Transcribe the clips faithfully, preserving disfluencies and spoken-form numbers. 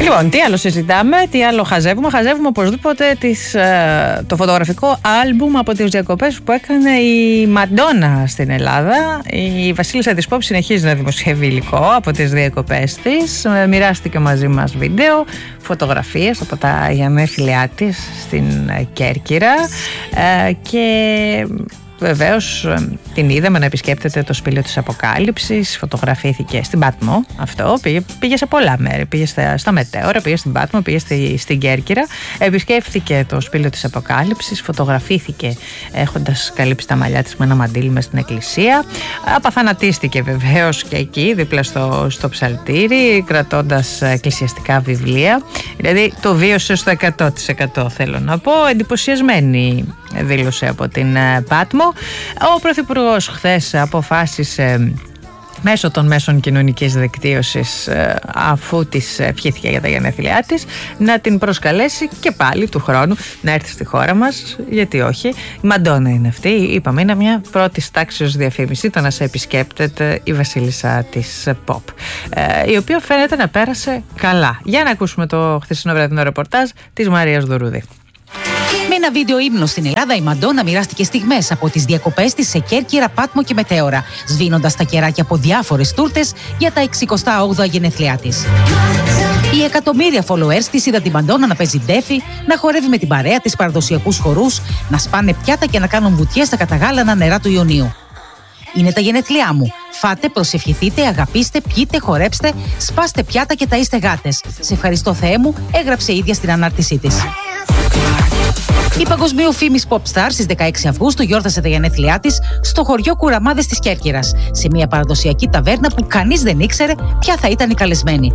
Λοιπόν, τι άλλο συζητάμε, τι άλλο χαζεύουμε. Χαζεύουμε οπωσδήποτε τις, ε, το φωτογραφικό άλμπουμ από τις διακοπές που έκανε η Μαντόνα στην Ελλάδα. Η Βασίλισσα της Pop συνεχίζει να δημοσιεύει υλικό από τις διακοπές της. Ε, μοιράστηκε μαζί μας βίντεο, φωτογραφίες από τα γενέθλιά της στην Κέρκυρα ε, και... Βεβαίως την είδαμε να επισκέπτεται το σπήλαιο της Αποκάλυψης, φωτογραφήθηκε στην Πάτμο, αυτό, πήγε, πήγε σε πολλά μέρη, πήγε στα, στα Μετέωρα, πήγε στην Πάτμο, πήγε στη, στην Κέρκυρα, επισκέφθηκε το σπήλαιο της Αποκάλυψης, φωτογραφήθηκε έχοντας καλύψει τα μαλλιά της με ένα μαντίλι μες στην εκκλησία, απαθανατίστηκε βεβαίως και εκεί δίπλα στο, στο ψαλτήρι, κρατώντας εκκλησιαστικά βιβλία, δηλαδή το βίωσε στο εκατό τοις εκατό θέλω να πω, εντυπωσιασμένη δήλωσε από την Πάτμο. Ο Πρωθυπουργός χθες αποφάσισε μέσω των μέσων κοινωνικής δικτύωσης, αφού της ευχήθηκε για τα γενέθλιά της, να την προσκαλέσει και πάλι του χρόνου να έρθει στη χώρα μας, γιατί όχι. Η Μαντόνα είναι αυτή, είπαμε, είναι μια πρώτης τάξης διαφήμιση το να σε επισκέπτεται η Βασίλισσα της Pop, η οποία φαίνεται να πέρασε καλά. Για να ακούσουμε το χθεσινό βραδινό ρεπορτάζ της Μαρίας Δουρούδη. Με ένα βίντεο ύμνο στην Ελλάδα, η Μαντόνα μοιράστηκε στιγμές από τις διακοπές της σε Κέρκυρα, Πάτμο και Μετέωρα, σβήνοντας τα κεράκια από διάφορες τούρτες για τα εξηκοστά όγδοα γενέθλιά της. Οι εκατομμύρια followers της είδαν τη Μαντόνα να παίζει ντέφι, να χορεύει με την παρέα της παραδοσιακούς χορούς, να σπάνε πιάτα και να κάνουν βουτιές στα καταγάλανα νερά του Ιωνίου. Είναι τα γενέθλιά μου. Φάτε, προσευχηθείτε, αγαπήστε, πιείτε, χορέψτε, σπάστε πιάτα και ταΐστε γάτες. Σε ευχαριστώ, Θεέ μου, έγραψε η ίδια στην ανάρτησή της. Η παγκοσμίου φήμης pop star στις δεκαέξι Αυγούστου γιόρτασε τα γενέθλιά της στο χωριό Κουραμάδες της Κέρκυρας, σε μια παραδοσιακή ταβέρνα που κανείς δεν ήξερε ποια θα ήταν η καλεσμένη.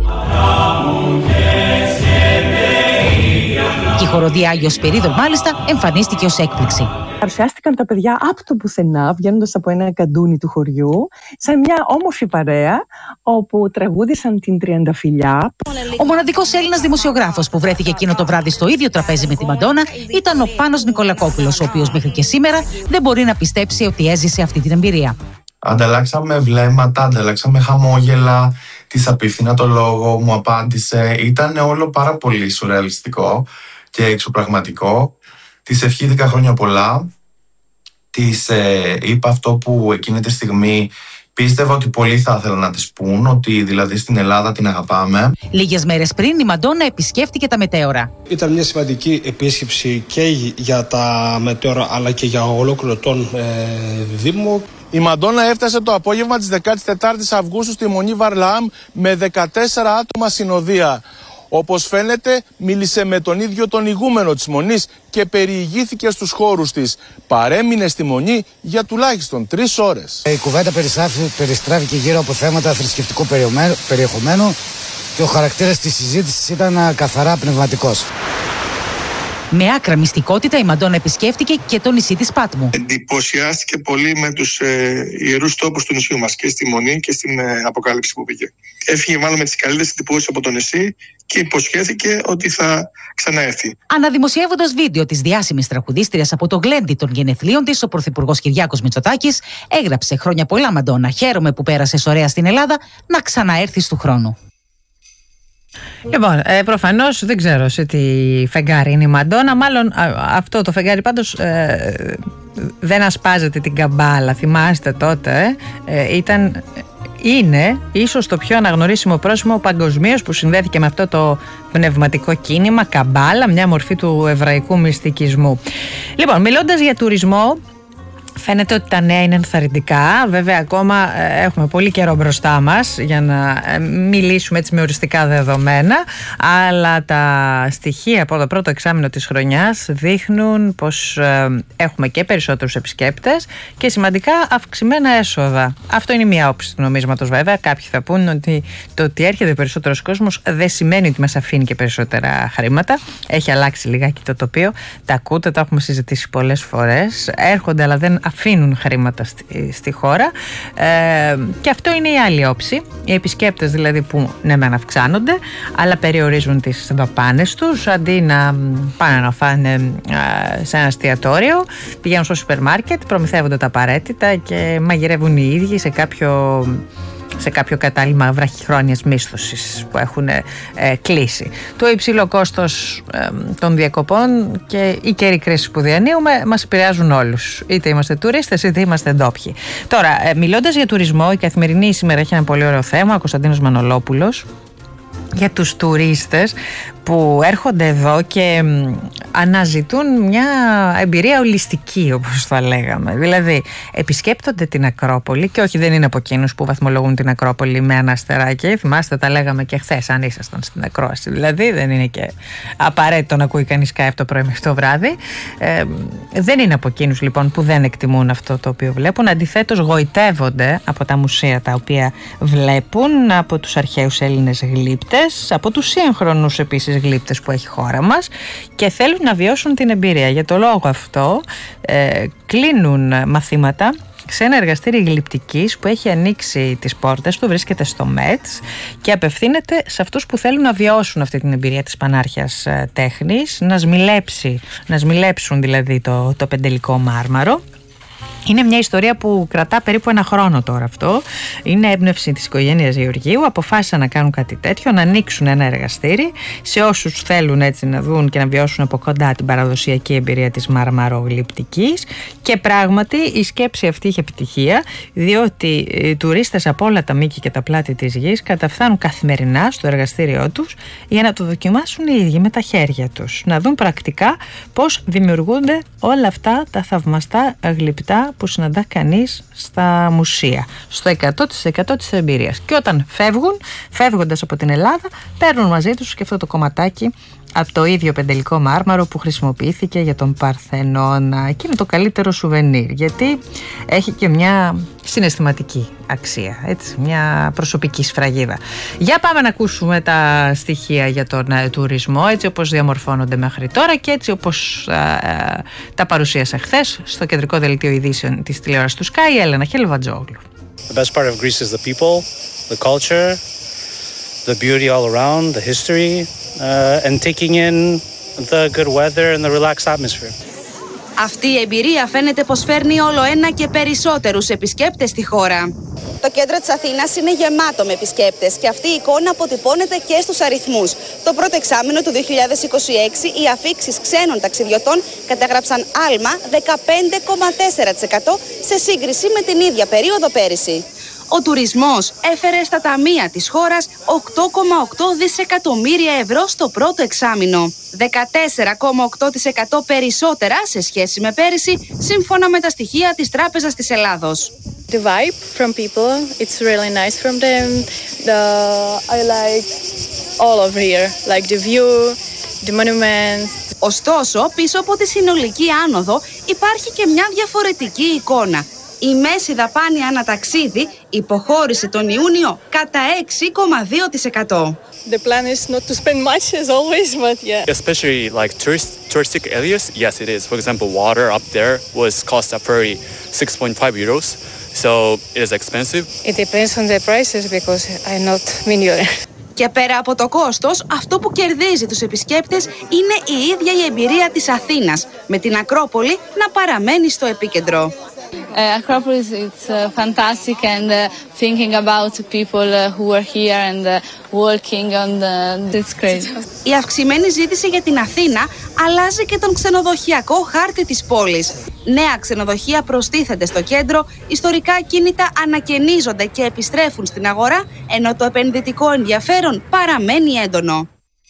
Και η χοροδία Άγιος Σπυρίδων μάλιστα εμφανίστηκε ως έκπληξη. Παρουσιάστηκαν τα παιδιά από το πουθενά, βγαίνοντας από ένα καντούνι του χωριού, σαν μια όμορφη παρέα, όπου τραγούδισαν την Τριανταφυλιά. Ο μοναδικός Έλληνας δημοσιογράφος που βρέθηκε εκείνο το βράδυ στο ίδιο τραπέζι με τη Μαντόνα ήταν ο Πάνος Νικολακόπουλος, ο οποίος μέχρι και σήμερα δεν μπορεί να πιστέψει ότι έζησε αυτή την εμπειρία. Ανταλλάξαμε βλέμματα, ανταλλάξαμε χαμόγελα, της απίφθηνα το λόγο, μου απάντησε. Ήταν όλο πάρα πολύ σουρεαλιστικό και εξωπραγματικό. Της ευχήθηκα χρόνια πολλά. Της ε, είπα αυτό που εκείνη τη στιγμή πίστευα ότι πολλοί θα ήθελαν να της πούν, ότι δηλαδή στην Ελλάδα την αγαπάμε. Λίγες μέρες πριν η Μαντόνα επισκέφτηκε τα Μετέωρα. Ήταν μια σημαντική επίσκεψη και για τα Μετέωρα αλλά και για ολόκληρο τον ε, Δήμο. Η Μαντόνα έφτασε το απόγευμα της δεκατέσσερις Αυγούστου στη Μονή Βαρλαάμ με δεκατέσσερα άτομα συνοδεία. Όπως φαίνεται, μίλησε με τον ίδιο τον ηγούμενο της Μονής και περιηγήθηκε στους χώρους της. Παρέμεινε στη Μονή για τουλάχιστον τρεις ώρες. Η κουβέντα περιστράφηκε γύρω από θέματα θρησκευτικού περιεχομένου και ο χαρακτήρας της συζήτησης ήταν καθαρά πνευματικός. Με άκρα μυστικότητα η Μαντόνα επισκέφτηκε και το νησί της Πάτμου. Εντυπωσιάστηκε πολύ με τους ε, ιερούς τόπους του νησιού μας, και στη Μονή και στην ε, Αποκάλυψη που πήγε. Έφυγε μάλλον με τις καλύτερες εντυπώσεις από το νησί και υποσχέθηκε ότι θα ξαναέρθει. Αναδημοσιεύοντας βίντεο της διάσημης τραγουδίστριας από το γλέντι των γενεθλίων της, ο Πρωθυπουργός Κυριάκος Μητσοτάκης έγραψε: «Χρόνια πολλά, Μαντόνα. Χαίρομαι που πέρασες ωραία στην Ελλάδα. Να ξαναέρθεις του χρόνου». Λοιπόν, ε, προφανώς δεν ξέρω σε τι φεγγάρι είναι η Μαντόνα. Μάλλον α, αυτό το φεγγάρι πάντως ε, δεν ασπάζεται την καμπάλα. Θυμάστε τότε, ε, ήταν, είναι ίσως το πιο αναγνωρίσιμο πρόσωπο παγκοσμίως που συνδέθηκε με αυτό το πνευματικό κίνημα, καμπάλα, μια μορφή του εβραϊκού μυστικισμού. Λοιπόν, μιλώντας για τουρισμό, φαίνεται ότι τα νέα είναι ενθαρρυντικά. Βέβαια, ακόμα έχουμε πολύ καιρό μπροστά μας για να μιλήσουμε έτσι με οριστικά δεδομένα. Αλλά τα στοιχεία από το πρώτο εξάμηνο της χρονιάς δείχνουν πως έχουμε και περισσότερους επισκέπτες και σημαντικά αυξημένα έσοδα. Αυτό είναι μία όψη του νομίσματος, βέβαια. Κάποιοι θα πούν ότι το ότι έρχεται περισσότερος κόσμος δεν σημαίνει ότι μας αφήνει και περισσότερα χρήματα. Έχει αλλάξει λιγάκι το τοπίο. Τα ακούτε, τα έχουμε συζητήσει πολλές φορές. Έρχονται, αλλά δεν αφήνουν χρήματα στη, στη χώρα, ε, και αυτό είναι η άλλη όψη. Οι επισκέπτες δηλαδή που ναι μεν αυξάνονται, αλλά περιορίζουν τις δαπάνες τους, αντί να πάνε να φάνε ε, σε ένα εστιατόριο, πηγαίνουν στο σούπερ μάρκετ, προμηθεύονται τα απαραίτητα και μαγειρεύουν οι ίδιοι σε κάποιο σε κάποιο κατάλημα βραχυχρόνιας μίσθωσης που έχουν ε, κλείσει. Το υψηλό κόστος ε, των διακοπών και η καιρή κρίση που διανύουμε μας επηρεάζουν όλους. Είτε είμαστε τουρίστες είτε είμαστε ντόπιοι. Τώρα, ε, μιλώντας για τουρισμό, η Καθημερινή σήμερα έχει ένα πολύ ωραίο θέμα, ο Κωνσταντίνος Μανολόπουλος, για τους τουρίστες που έρχονται εδώ και αναζητούν μια εμπειρία ολιστική, όπως θα λέγαμε. Δηλαδή, επισκέπτονται την Ακρόπολη και όχι, δεν είναι από εκείνους που βαθμολογούν την Ακρόπολη με ένα αστεράκι. Θυμάστε, τα λέγαμε και χθες, αν ήσασταν στην ακρόαση. Δηλαδή, δεν είναι και απαραίτητο να ακούει κανείς Skype το πρωί μέχρι το βράδυ. Ε, δεν είναι από εκείνους λοιπόν που δεν εκτιμούν αυτό το οποίο βλέπουν. Αντιθέτως, γοητεύονται από τα μουσεία τα οποία βλέπουν, από τους αρχαίους Έλληνες γλύπτες, από τους σύγχρονους επίσης γλύπτες που έχει η χώρα μας και θέλουν να βιώσουν την εμπειρία. Για το λόγο αυτό ε, κλείνουν μαθήματα σε ένα εργαστήρι γλυπτικής που έχει ανοίξει τις πόρτες του, βρίσκεται στο ΜΕΤΣ και απευθύνεται σε αυτούς που θέλουν να βιώσουν αυτή την εμπειρία της πανάρχιας ε, τέχνης, να σμιλέψει, να σμιλέψουν δηλαδή το, το πεντελικό μάρμαρο. Είναι μια ιστορία που κρατά περίπου ένα χρόνο τώρα αυτό. Είναι έμπνευση της οικογένειας Γεωργίου. Αποφάσισαν να κάνουν κάτι τέτοιο, να ανοίξουν ένα εργαστήρι σε όσους θέλουν έτσι να δουν και να βιώσουν από κοντά την παραδοσιακή εμπειρία της μαρμαρογλυπτικής. Και πράγματι η σκέψη αυτή είχε επιτυχία, διότι οι τουρίστες από όλα τα μήκη και τα πλάτη της γης καταφθάνουν καθημερινά στο εργαστήριό τους για να το δοκιμάσουν οι ίδιοι με τα χέρια τους. Να δουν πρακτικά πώς δημιουργούνται όλα αυτά τα θαυμαστά γλυπτά που συναντά κανείς στα μουσεία, στο εκατό τοις εκατό της εμπειρίας. Και όταν φεύγουν, φεύγοντας από την Ελλάδα, παίρνουν μαζί τους και αυτό το κομματάκι από το ίδιο πεντελικό μάρμαρο που χρησιμοποιήθηκε για τον Παρθενώνα. Και είναι το καλύτερο σουβενίρ, γιατί έχει και μια συναισθηματική αξία, έτσι, μια προσωπική σφραγίδα. Για πάμε να ακούσουμε τα στοιχεία για τον ε, τουρισμό, έτσι όπως διαμορφώνονται μέχρι τώρα και έτσι όπως ε, ε, τα παρουσίασα χθες στο κεντρικό δελτίο ειδήσεων της τηλεόρασης του Sky, η Έλενα Χελβατζόγλου. The best part of Greece is the people, the culture, the beauty all around, the history, uh, and taking in the good weather and the relaxed atmosphere. Αυτή η εμπειρία φαίνεται πως φέρνει όλο ένα και περισσότερους επισκέπτες στη χώρα. Το κέντρο της Αθήνας είναι γεμάτο με επισκέπτες και αυτή η εικόνα αποτυπώνεται και στους αριθμούς. Το πρώτο εξάμηνο του δύο χιλιάδες είκοσι έξι οι αφίξεις ξένων ταξιδιωτών καταγράψαν άλμα δεκαπέντε κόμμα τέσσερα τοις εκατό σε σύγκριση με την ίδια περίοδο πέρυσι. Ο τουρισμός έφερε στα ταμεία της χώρας οκτώ κόμμα οκτώ δισεκατομμύρια ευρώ στο πρώτο εξάμηνο. δεκατέσσερα κόμμα οκτώ τοις εκατό περισσότερα σε σχέση με πέρυσι, σύμφωνα με τα στοιχεία της Τράπεζας της Ελλάδος. The vibe from people, it's really nice from them. The, I like all over here, like the view, the monuments. Ωστόσο, πίσω από τη συνολική άνοδο υπάρχει και μια διαφορετική εικόνα. Η μέση δαπάνη ανά ταξίδι υποχώρησε τον Ιούνιο κατά έξι κόμμα δύο τοις εκατό. The plan is not to spend much as always, but yeah. Especially like tourist, touristic areas, yes it is. For example, water up there was cost a ferry six point five euros, so it is expensive. It depends on the prices because I'm not millionaire. Και πέρα από το κόστος, αυτό που κερδίζει τους επισκέπτες είναι η ίδια η εμπειρία της Αθήνας, με την Ακρόπολη να παραμένει στο επίκεντρο. Uh, Acropolis, it's uh, fantastic and uh, thinking about people uh, who are here and uh, walking on the... It's great. Η αυξημένη ζήτηση για την Αθήνα αλλάζει και τον ξενοδοχειακό χάρτη της πόλης. Νέα ξενοδοχεία προστίθενται στο κέντρο, ιστορικά κίνητα ανακαινίζονται και επιστρέφουν στην αγορά, ενώ το επενδυτικό ενδιαφέρον παραμένει έντονο.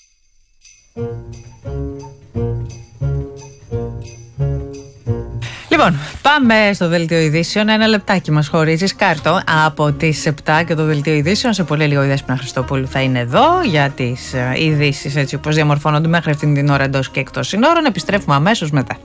Λοιπόν, πάμε στο δελτίο ειδήσεων. Ένα λεπτάκι μας χωρίζει, Κάρτο, από τις επτά και το δελτίο ειδήσεων. Σε πολύ λίγο η Δέσποινα Χριστόπουλου θα είναι εδώ για τις ειδήσεις έτσι όπως διαμορφώνονται μέχρι αυτήν την ώρα εντός και εκτός συνόρων. Επιστρέφουμε αμέσως μετά.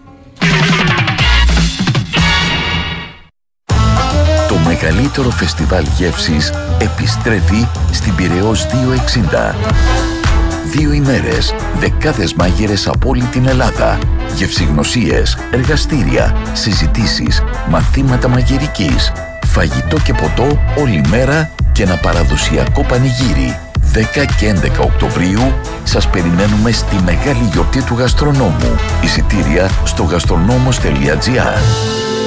Το μεγαλύτερο φεστιβάλ γεύσης επιστρέφει στην Πειραιώς διακόσια εξήντα. Δύο ημέρες, δεκάδες μάγειρες από όλη την Ελλάδα, γευσηγνωσίες, εργαστήρια, συζητήσεις, μαθήματα μαγειρικής, φαγητό και ποτό όλη μέρα και ένα παραδοσιακό πανηγύρι. δέκα και έντεκα Οκτωβρίου σας περιμένουμε στη μεγάλη γιορτή του γαστρονόμου. Εισιτήρια στο γαστρονόμος τελεία τζι άρ.